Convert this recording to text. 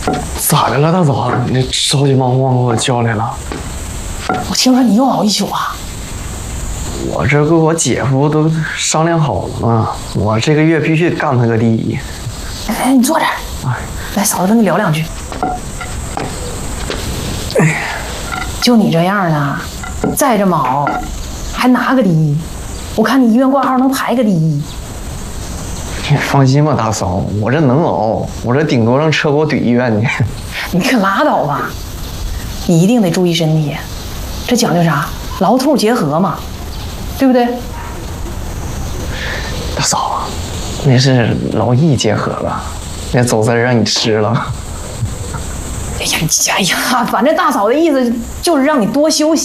咋的了，大嫂？你着急忙慌给我叫来了？ 我听说你又熬一宿啊？ 我这跟我姐夫都商量好了嘛，我这个月必须干他个第一。 哎，你坐这儿，来，嫂子跟你聊两句。就你这样的，再这么熬，还拿个第一？我看你医院挂号能排个第一。 你放心吧，大嫂，我这能熬，我这顶多让车给我怼医院去。 你可拉倒吧，你一定得注意身体，这讲究啥？劳兔结合嘛，对不对？ 大嫂，那是劳逸结合了，那走丝让你吃了。 哎呀，反正大嫂的意思就是让你多休息。